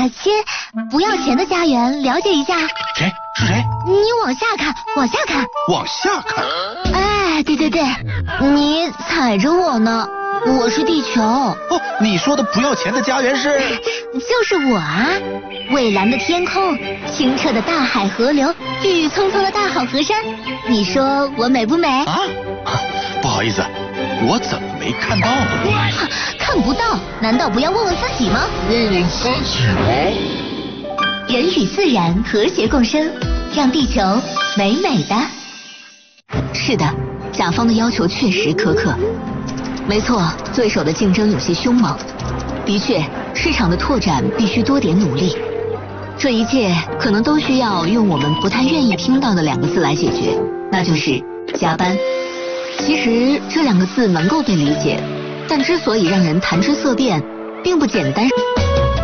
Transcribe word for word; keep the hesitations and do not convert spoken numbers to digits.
呃，亲，不要钱的家园，了解一下。 谁？是谁？ 你往下看，往下看。 往下看。 哎，对对对，你踩着我呢。我是地球。哦， 你说的不要钱的家园是？ 就是我啊！蔚蓝的天空，清澈的大海河流，郁郁葱葱的大好河山，你说我美不美？ 啊，不好意思，我怎么没看到呢？ 看不到，难道不要问问自己吗？ 问问自己吗？ 人与自然和谐共生，让地球美美的。是的，甲方的要求确实苛刻。没错，对手的竞争有些凶猛。的确，市场的拓展必须多点努力。这一切可能都需要用我们不太愿意听到的两个字来解决，那就是加班。其实这两个字能够被理解，但之所以让人谈之色变，并不简单。